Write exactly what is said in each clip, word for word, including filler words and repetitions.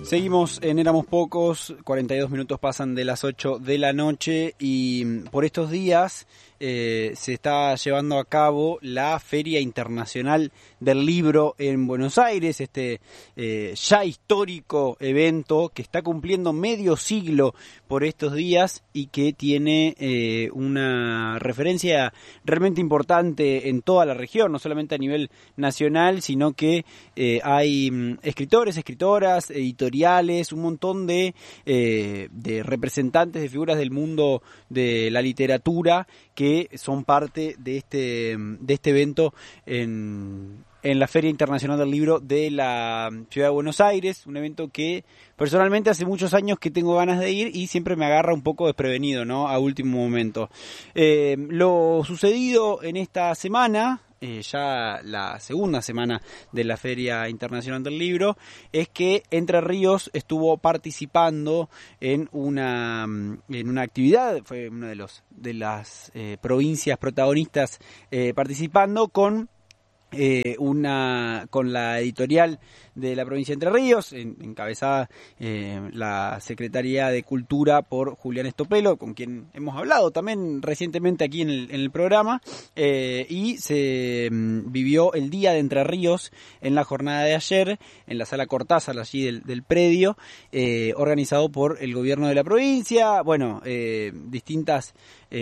Seguimos en Éramos Pocos, cuarenta y dos minutos pasan de las ocho de la noche y por estos días eh, se está llevando a cabo la Feria Internacional del Libro en Buenos Aires, este eh, ya histórico evento que está cumpliendo medio siglo por estos días y que tiene eh, una referencia realmente importante en toda la región, no solamente a nivel nacional, sino que eh, hay mm, escritores, escritoras, editoriales, un montón de, eh, de representantes de figuras del mundo de la literatura que son parte de este, de este evento en, en la Feria Internacional del Libro de la Ciudad de Buenos Aires, un evento que personalmente hace muchos años que tengo ganas de ir y siempre me agarra un poco desprevenido, ¿no? A último momento. Eh, lo sucedido en esta semana, Eh, ya la segunda semana de la Feria Internacional del Libro, es que Entre Ríos estuvo participando en una en una actividad, fue una de los de las eh, provincias protagonistas eh, participando con eh, una con la editorial de la provincia de Entre Ríos, en, encabezada eh, la Secretaría de Cultura por Julián Estopelo, con quien hemos hablado también recientemente aquí en el, en el programa, eh, y se mm, vivió el Día de Entre Ríos en la jornada de ayer, en la Sala Cortázar, allí del, del predio, eh, organizado por el gobierno de la provincia, bueno, eh, distintas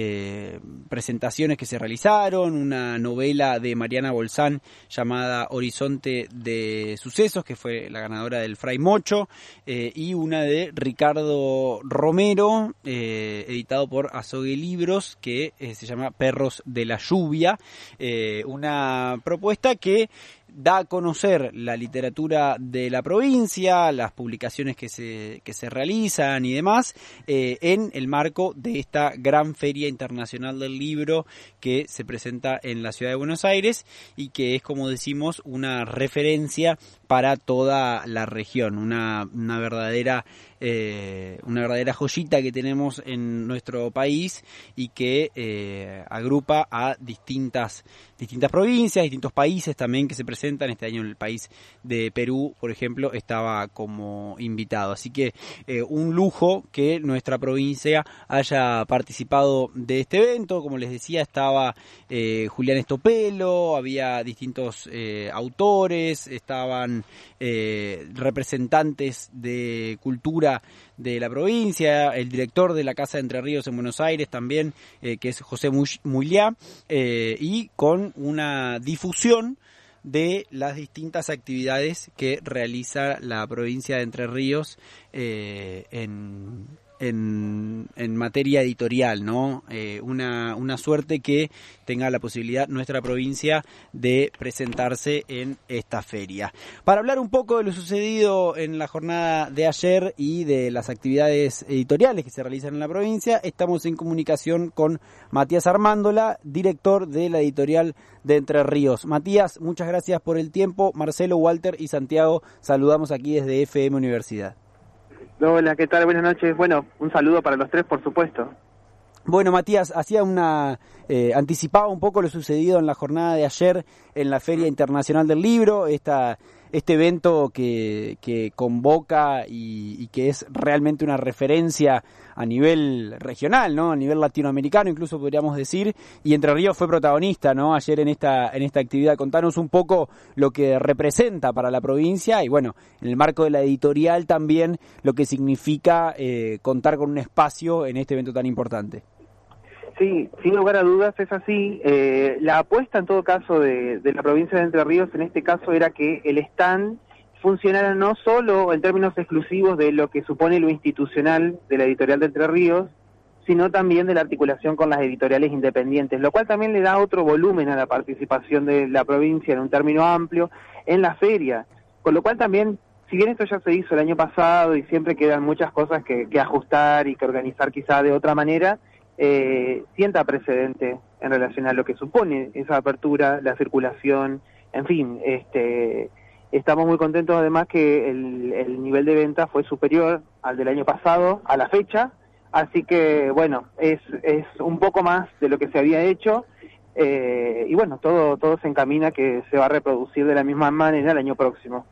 eh, presentaciones que se realizaron, una novela de Mariana Bolzán llamada Horizonte de Sucesos, que fue la ganadora del Fray Mocho, eh, y una de Ricardo Romero, eh, editado por Azogue Libros, que eh, se llama Perros de la Lluvia, eh, una propuesta que da a conocer la literatura de la provincia, las publicaciones que se, que se realizan y demás, eh, en el marco de esta gran Feria Internacional del Libro que se presenta en la Ciudad de Buenos Aires y que es, como decimos, una referencia para toda la región, una, una verdadera eh, una verdadera joyita que tenemos en nuestro país y que eh, agrupa a distintas distintas provincias, distintos países también que se presentan. Este año el país de Perú, por ejemplo, estaba como invitado, así que eh, un lujo que nuestra provincia haya participado de este evento. Como les decía, estaba eh, Julián Estopelo, había distintos eh, autores, estaban eh, representantes de cultura de la provincia, el director de la Casa de Entre Ríos en Buenos Aires también, eh, que es José Muliá, eh, y con una difusión de las distintas actividades que realiza la provincia de Entre Ríos eh, en, en, en materia editorial, ¿no? Eh, una, una suerte que tenga la posibilidad nuestra provincia de presentarse en esta feria. Para hablar un poco de lo sucedido en la jornada de ayer y de las actividades editoriales que se realizan en la provincia, estamos en comunicación con Matías Armándola, director de la editorial de Entre Ríos. Matías, muchas gracias por el tiempo. Marcelo, Walter y Santiago saludamos aquí desde F M Universidad. Hola, ¿qué tal? Buenas noches. Bueno, un saludo para los tres, por supuesto. Bueno, Matías, hacía una eh, anticipaba un poco lo sucedido en la jornada de ayer en la Feria Internacional del Libro, esta este evento que, que convoca y, y que es realmente una referencia a nivel regional, ¿no? A nivel latinoamericano, incluso podríamos decir, y Entre Ríos fue protagonista, ¿no? Ayer en esta en esta actividad. Contanos un poco lo que representa para la provincia y, bueno, en el marco de la editorial también lo que significa eh, contar con un espacio en este evento tan importante. Sí, sin lugar a dudas es así. Eh, la apuesta en todo caso de, de la provincia de Entre Ríos en este caso era que el stand funcionara no solo en términos exclusivos de lo que supone lo institucional de la editorial de Entre Ríos, sino también de la articulación con las editoriales independientes, lo cual también le da otro volumen a la participación de la provincia en un término amplio en la feria, con lo cual también, si bien esto ya se hizo el año pasado y siempre quedan muchas cosas que, que ajustar y que organizar quizá de otra manera, Eh, sienta precedente en relación a lo que supone esa apertura, la circulación, en fin, este, estamos muy contentos además que el, el nivel de venta fue superior al del año pasado, a la fecha, así que bueno, es, es un poco más de lo que se había hecho, eh, y bueno, todo, todo se encamina que se va a reproducir de la misma manera el año próximo.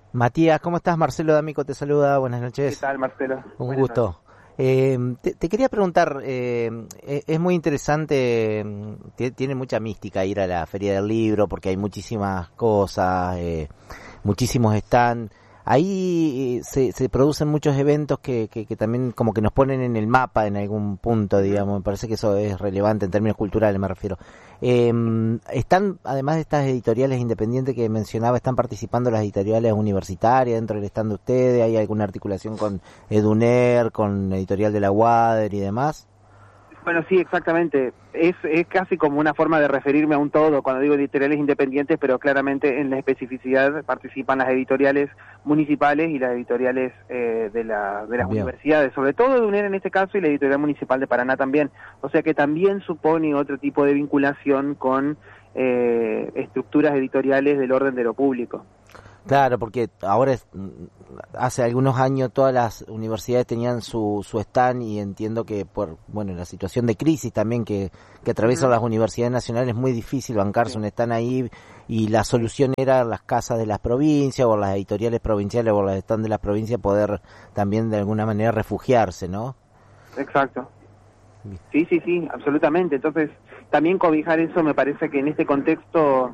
Matías, ¿cómo estás? Marcelo D'Amico te saluda, buenas noches. ¿Qué tal, Marcelo? Un Buenas gusto. noches. Eh, te, te quería preguntar, eh, es muy interesante, t- tiene mucha mística ir a la Feria del Libro porque hay muchísimas cosas, eh, muchísimos stands. Ahí eh, se, se producen muchos eventos que, que, que también como que nos ponen en el mapa en algún punto, digamos. Me parece que eso es relevante en términos culturales, me refiero. Eh, están, además de estas editoriales independientes que mencionaba, están participando las editoriales universitarias dentro del stand de ustedes. ¿Hay alguna articulación con Eduner, con Editorial de la Wader y demás? Bueno, sí, exactamente. Es, es casi como una forma de referirme a un todo cuando digo editoriales independientes, pero claramente en la especificidad participan las editoriales municipales y las editoriales eh, de, la, de las Bien. universidades, sobre todo de UNER en este caso y la Editorial Municipal de Paraná también. O sea que también supone otro tipo de vinculación con eh, estructuras editoriales del orden de lo público. Claro, porque ahora es, hace algunos años todas las universidades tenían su, su stand y entiendo que por bueno la situación de crisis también que, que atraviesan uh-huh. las universidades nacionales es muy difícil bancarse sí. un stand ahí y la solución era las casas de las provincias o las editoriales provinciales o los stands de las provincias poder también de alguna manera refugiarse, ¿no? Exacto. Sí, sí, sí, absolutamente. Entonces también cobijar eso me parece que en este contexto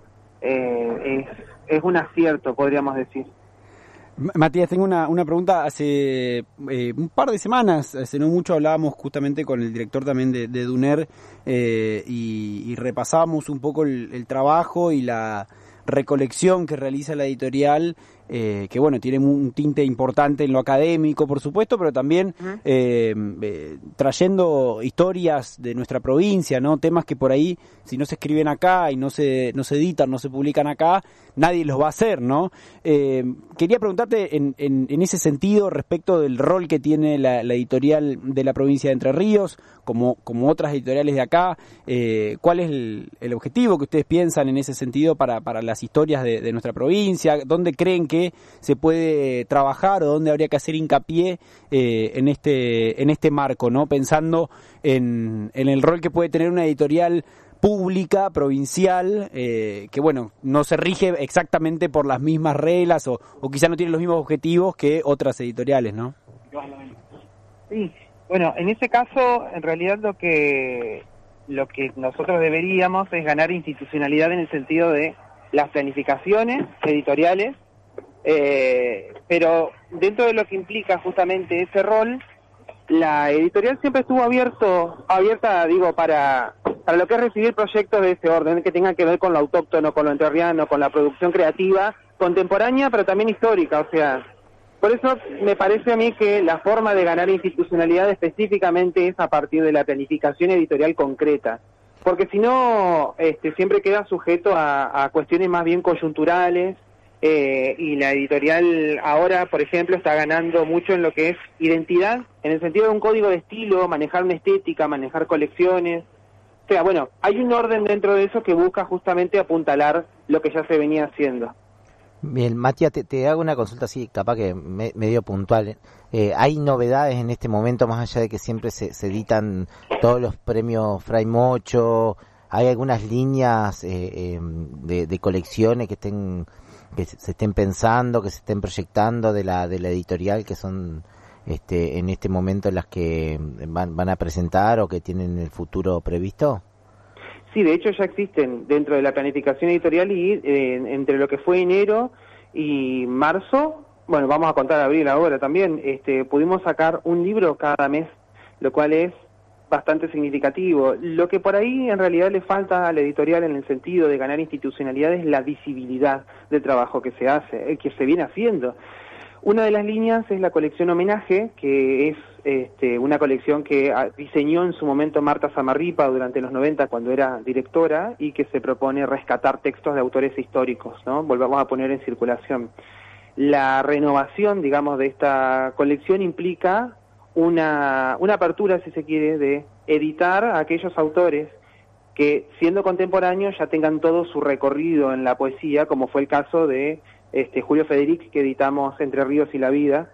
eh, es es un acierto, podríamos decir. Matías, tengo una, una pregunta. Hace eh, un par de semanas, hace no mucho, hablábamos justamente con el director también de, de Eduner eh, y, y repasábamos un poco el, el trabajo y la recolección que realiza la editorial, eh, que bueno, tiene un tinte importante en lo académico, por supuesto, pero también uh-huh. eh, eh, trayendo historias de nuestra provincia, ¿no? Temas que por ahí, si no se escriben acá y no se no se editan, no se publican acá, nadie los va a hacer, ¿no? Eh, quería preguntarte en, en, en ese sentido respecto del rol que tiene la, la editorial de la provincia de Entre Ríos, como, como otras editoriales de acá, eh, ¿cuál es el, el objetivo que ustedes piensan en ese sentido para, para las historias de, de nuestra provincia? ¿Dónde creen que se puede trabajar o dónde habría que hacer hincapié eh, en este en este marco, ¿no? Pensando en, en el rol que puede tener una editorial pública, provincial, eh, que bueno, no se rige exactamente por las mismas reglas o, o quizá no tiene los mismos objetivos que otras editoriales, ¿no? Sí, bueno, en ese caso, en realidad lo que lo que nosotros deberíamos es ganar institucionalidad en el sentido de las planificaciones editoriales, eh, pero dentro de lo que implica justamente ese rol, la editorial siempre estuvo abierto, abierta, digo, para, para lo que es recibir proyectos de ese orden, que tengan que ver con lo autóctono, con lo entrerriano, con la producción creativa, contemporánea, pero también histórica, o sea, por eso me parece a mí que la forma de ganar institucionalidad específicamente es a partir de la planificación editorial concreta, porque si no, este, siempre queda sujeto a, a cuestiones más bien coyunturales, Eh, y la editorial ahora, por ejemplo, está ganando mucho en lo que es identidad, en el sentido de un código de estilo, manejar una estética, manejar colecciones. O sea, bueno, hay un orden dentro de eso que busca justamente apuntalar lo que ya se venía haciendo. Bien, Matías, te, te hago una consulta así, capaz que me, medio puntual. Eh, ¿Hay novedades en este momento, más allá de que siempre se, se editan todos los premios Fray Mocho? ¿Hay algunas líneas eh, eh, de, de colecciones que estén que se estén pensando, que se estén proyectando de la de la editorial, que son este en este momento las que van, van a presentar o que tienen el futuro previsto? Sí, de hecho ya existen dentro de la planificación editorial y eh, entre lo que fue enero y marzo, bueno, vamos a contar abril ahora también, este, pudimos sacar un libro cada mes, lo cual es bastante significativo. Lo que por ahí en realidad le falta a la editorial en el sentido de ganar institucionalidad es la visibilidad del trabajo que se hace, eh, que se viene haciendo. Una de las líneas es la colección Homenaje, que es este, una colección que diseñó en su momento Marta Samarripa durante los noventa cuando era directora y que se propone rescatar textos de autores históricos, ¿no? Volvamos a poner en circulación. La renovación, digamos, de esta colección implica Una, una apertura, si se quiere, de editar a aquellos autores que, siendo contemporáneos, ya tengan todo su recorrido en la poesía, como fue el caso de este, Julio Federic, que editamos Entre Ríos y la Vida,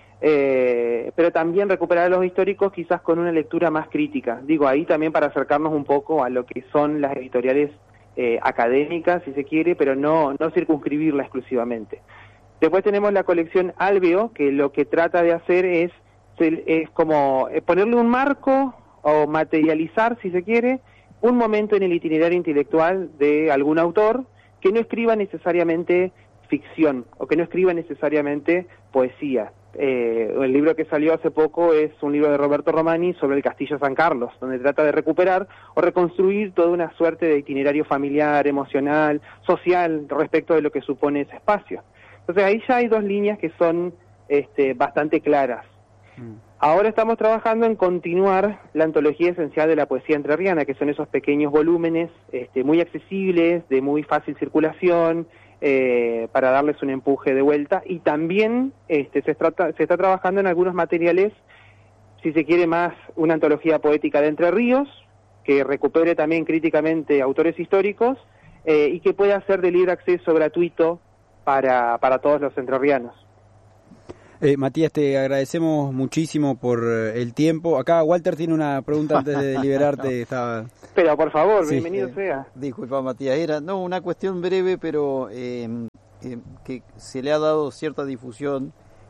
eh, pero también recuperar a los históricos quizás con una lectura más crítica. Digo, ahí también para acercarnos un poco a lo que son las editoriales eh, académicas, si se quiere, pero no, no circunscribirla exclusivamente. Después tenemos la colección Alveo, que lo que trata de hacer es, es como ponerle un marco o materializar, si se quiere, un momento en el itinerario intelectual de algún autor que no escriba necesariamente ficción o que no escriba necesariamente poesía. Eh, el libro que salió hace poco es un libro de Roberto Romani sobre el Castillo San Carlos, donde trata de recuperar o reconstruir toda una suerte de itinerario familiar, emocional, social respecto de lo que supone ese espacio. Entonces ahí ya hay dos líneas que son este, bastante claras. Mm. Ahora estamos trabajando en continuar la antología esencial de la poesía entrerriana, que son esos pequeños volúmenes este, muy accesibles, de muy fácil circulación, eh, para darles un empuje de vuelta, y también este, se, trata, se está trabajando en algunos materiales, si se quiere más, una antología poética de Entre Ríos, que recupere también críticamente autores históricos, eh, y que pueda ser de libre acceso gratuito para, para todos los entrerrianos. Eh, Matías, te agradecemos muchísimo por el tiempo. Acá Walter tiene una pregunta antes de liberarte. no. Estaba... Pero por favor, sí. bienvenido eh, sea. Disculpa, Matías, era no una cuestión breve, pero eh, eh, que se le ha dado cierta difusión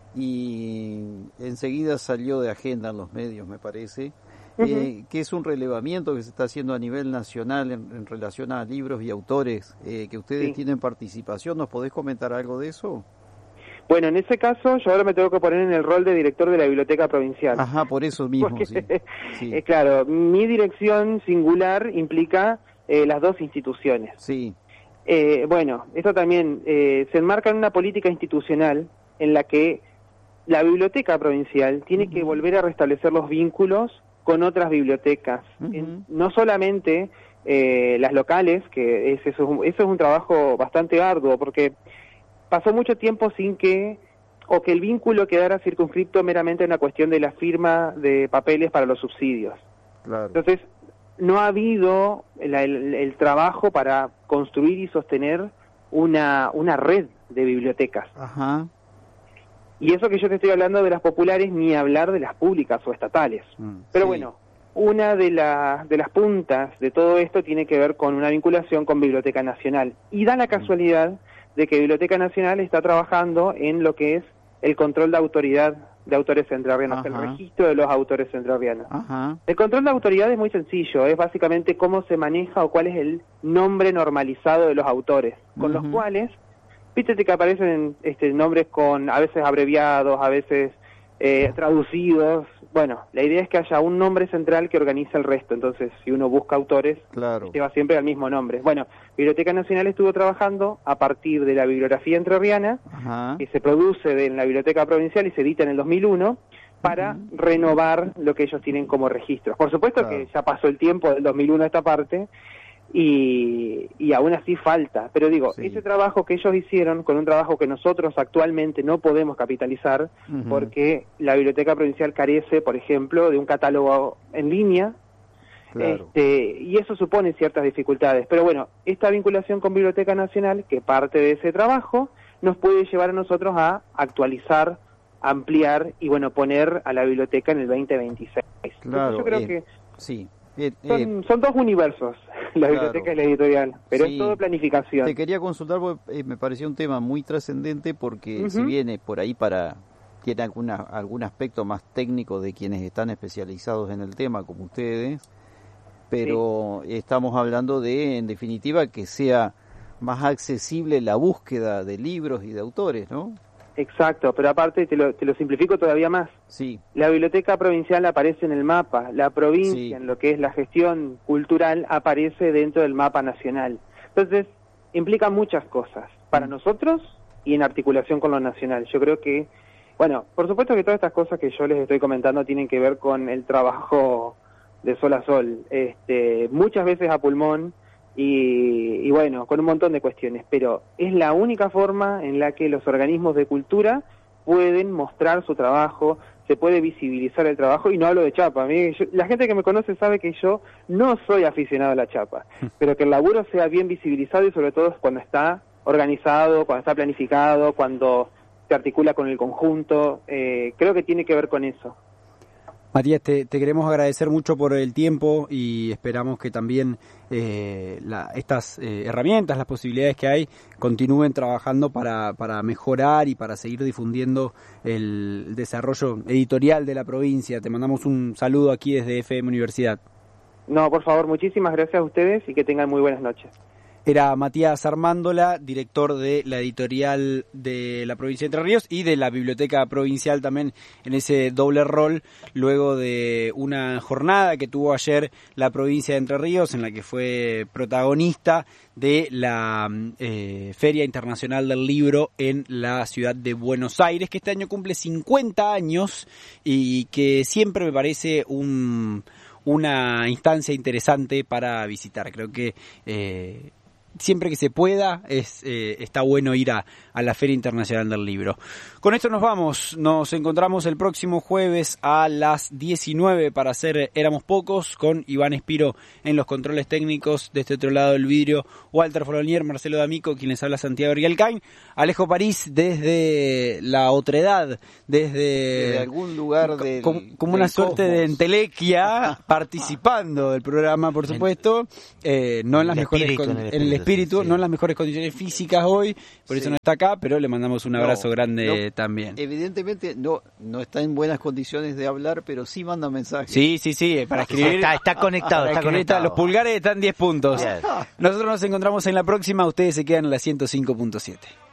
y enseguida salió de agenda en los medios, me parece, uh-huh. eh, que es un relevamiento que se está haciendo a nivel nacional en, en relación a libros y autores eh, que ustedes sí. tienen participación. ¿Nos podés comentar algo de eso? Bueno, en ese caso yo ahora me tengo que poner en el rol de director de la Biblioteca Provincial. Ajá, por eso mismo, Porque, sí. sí. Eh, claro, mi dirección singular implica eh, las dos instituciones. Sí. Eh, bueno, esto también eh, se enmarca en una política institucional en la que la Biblioteca Provincial tiene uh-huh. que volver a restablecer los vínculos con otras bibliotecas. Uh-huh. En, no solamente eh, las locales, que es, eso, eso es un trabajo bastante arduo, porque pasó mucho tiempo sin que, o que el vínculo quedara circunscripto meramente en una cuestión de la firma de papeles para los subsidios. Claro. Entonces, no ha habido el, el, el trabajo para construir y sostener una, una red de bibliotecas. Ajá. Y eso que yo te estoy hablando de las populares, ni hablar de las públicas o estatales. Mm, Pero sí. bueno, una de, la, de las puntas de todo esto tiene que ver con una vinculación con Biblioteca Nacional. Y da la casualidad mm. de que Biblioteca Nacional está trabajando en lo que es el control de autoridad de autores entrerrianos, el registro de los autores entrerrianos. Ajá. El control de autoridad es muy sencillo, es básicamente cómo se maneja o cuál es el nombre normalizado de los autores, con uh-huh. los cuales, viste que aparecen este, nombres con a veces abreviados, a veces eh, traducidos. Bueno, la idea es que haya un nombre central que organiza el resto. Entonces, si uno busca autores, claro. lleva siempre al mismo nombre. Bueno, Biblioteca Nacional estuvo trabajando a partir de la bibliografía entrerriana, Ajá. que se produce de, en la Biblioteca Provincial y se edita en el dos mil uno, para uh-huh. renovar lo que ellos tienen como registros. Por supuesto claro. que ya pasó el tiempo del dos mil uno a esta parte, y, y aún así falta. Pero digo, sí. ese trabajo que ellos hicieron, con un trabajo que nosotros actualmente no podemos capitalizar, uh-huh. porque la Biblioteca Provincial carece, por ejemplo, de un catálogo en línea, claro. este, y eso supone ciertas dificultades. Pero bueno, esta vinculación con Biblioteca Nacional, que parte de ese trabajo, nos puede llevar a nosotros a actualizar, ampliar y bueno, poner a la biblioteca en el veinte veintiséis. Claro, Entonces, yo creo eh, que sí. Eh, son, eh, son dos universos, la claro. biblioteca y la editorial, pero sí. es todo planificación. Te quería consultar porque eh, me pareció un tema muy trascendente porque uh-huh. si viene por ahí para tiene alguna, algún aspecto más técnico de quienes están especializados en el tema como ustedes, pero sí. estamos hablando de, en definitiva, que sea más accesible la búsqueda de libros y de autores, ¿no? Exacto, pero aparte te lo, te lo simplifico todavía más. Sí. La Biblioteca Provincial aparece en el mapa, la provincia, sí. en lo que es la gestión cultural, aparece dentro del mapa nacional. Entonces, implica muchas cosas, para mm. nosotros y en articulación con lo nacional. Yo creo que, bueno, por supuesto que todas estas cosas que yo les estoy comentando tienen que ver con el trabajo de sol a sol, este, muchas veces a pulmón, Y, y bueno, con un montón de cuestiones, pero es la única forma en la que los organismos de cultura pueden mostrar su trabajo, se puede visibilizar el trabajo, y no hablo de chapa. A mí, yo, la gente que me conoce sabe que yo no soy aficionado a la chapa, pero que el laburo sea bien visibilizado y sobre todo cuando está organizado, cuando está planificado, cuando se articula con el conjunto, eh, creo que tiene que ver con eso. Matías, te, te queremos agradecer mucho por el tiempo y esperamos que también eh, la, estas eh, herramientas, las posibilidades que hay, continúen trabajando para, para mejorar y para seguir difundiendo el desarrollo editorial de la provincia. Te mandamos un saludo aquí desde F M Universidad. No, por favor, muchísimas gracias a ustedes y que tengan muy buenas noches. Era Matías Armándola, director de la editorial de la provincia de Entre Ríos y de la biblioteca provincial también en ese doble rol, luego de una jornada que tuvo ayer la provincia de Entre Ríos en la que fue protagonista de la eh, Feria Internacional del Libro en la ciudad de Buenos Aires, que este año cumple cincuenta años y que siempre me parece un, una instancia interesante para visitar. Creo que eh, siempre que se pueda es eh, está bueno ir a, a la Feria Internacional del Libro. Con esto nos vamos, nos encontramos el próximo jueves a las diecinueve para hacer Éramos Pocos, con Iván Espiro en los controles técnicos, de este otro lado del vidrio Walter Folonier, Marcelo D'Amico, quien les habla Santiago Rialcain, Alejo París desde la otredad, desde, desde algún lugar del, como, como una del suerte cosmos. de entelequia, participando del programa, por supuesto, eh, no en las el mejores espíritu, con, en el en el espíritu, espíritu, sí, sí. no en las mejores condiciones físicas hoy, por Sí. eso no está acá, pero le mandamos un abrazo No, grande no, también. Evidentemente no no está en buenas condiciones de hablar, pero sí manda mensajes. Sí, sí, sí, para escribir. Está, está conectado, para está escribir está- conectado. los pulgares están diez puntos. Bien. Nosotros nos encontramos en la próxima, ustedes se quedan en la ciento cinco punto siete.